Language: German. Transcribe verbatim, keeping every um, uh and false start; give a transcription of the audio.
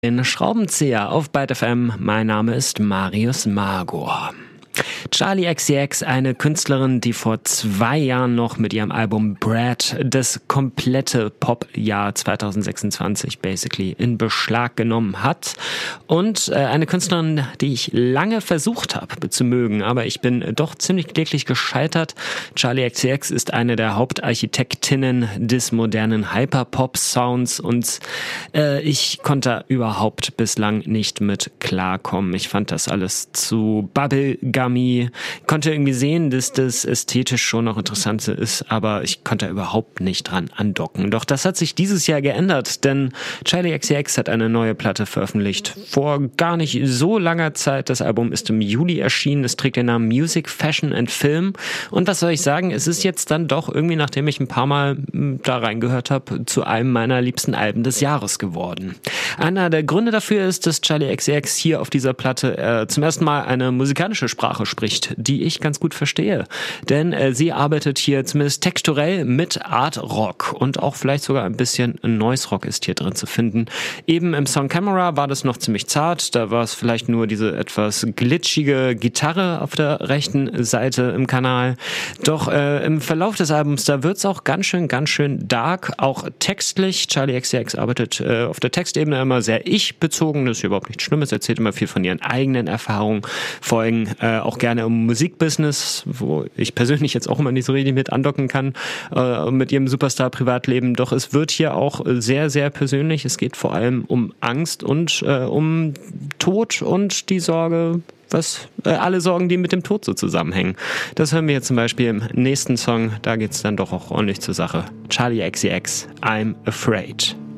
Den Schraubenzieher auf Byte F M. Mein Name ist Marius Magor. Charli X C X, eine Künstlerin, die vor zwei Jahren noch mit ihrem Album Brad das komplette Pop-Jahr zwanzig sechsundzwanzig basically in Beschlag genommen hat. Und äh, eine Künstlerin, die ich lange versucht habe zu mögen, aber ich bin doch ziemlich kläglich gescheitert. Charli X C X ist eine der Hauptarchitektinnen des modernen Hyperpop-Sounds und äh, ich konnte überhaupt bislang nicht mit klarkommen. Ich fand das alles zu bubblegummy. Konnte irgendwie sehen, dass das ästhetisch schon noch interessant ist, aber ich konnte überhaupt nicht dran andocken. Doch das hat sich dieses Jahr geändert, denn Charli X C X hat eine neue Platte veröffentlicht. Vor gar nicht so langer Zeit. Das Album ist im Juli erschienen. Es trägt den Namen Music, Fashion and Film. Und was soll ich sagen? Es ist jetzt dann doch irgendwie, nachdem ich ein paar Mal da reingehört habe, zu einem meiner liebsten Alben des Jahres geworden. Einer der Gründe dafür ist, dass Charli X C X hier auf dieser Platte äh, zum ersten Mal eine musikalische Sprache spricht, die ich ganz gut verstehe. Denn äh, sie arbeitet hier zumindest texturell mit Art Rock und auch vielleicht sogar ein bisschen Noise Rock ist hier drin zu finden. Eben im Song Camera war das noch ziemlich zart, da war es vielleicht nur diese etwas glitschige Gitarre auf der rechten Seite im Kanal. Doch äh, im Verlauf des Albums, da wird es auch ganz schön, ganz schön dark, auch textlich. Charli X C X arbeitet äh, auf der Textebene immer sehr ich-bezogen, das ist überhaupt nichts Schlimmes, erzählt immer viel von ihren eigenen Erfahrungen, folgen äh, auch gerne im Musikbusiness, wo ich persönlich jetzt auch immer nicht so richtig mit andocken kann, äh, mit ihrem Superstar-Privatleben. Doch es wird hier auch sehr, sehr persönlich. Es geht vor allem um Angst und äh, um Tod und die Sorge, was äh, alle Sorgen, die mit dem Tod so zusammenhängen. Das hören wir jetzt zum Beispiel im nächsten Song. Da geht's dann doch auch ordentlich zur Sache. Charli X C X, I'm Afraid.